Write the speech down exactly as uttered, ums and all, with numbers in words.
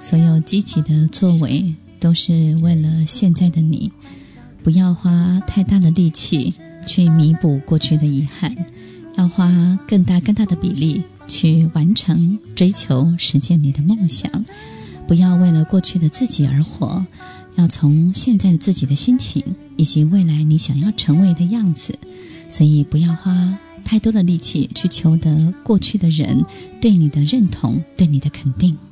所有积极的作为都是为了现在的你，不要花太大的力气去弥补过去的遗憾，要花更大更大的比例去完成、追求、实践你的梦想。不要为了过去的自己而活，要从现在的自己的心情以及未来你想要成为的样子，所以不要花太多的力气去求得过去的人对你的认同，对你的肯定。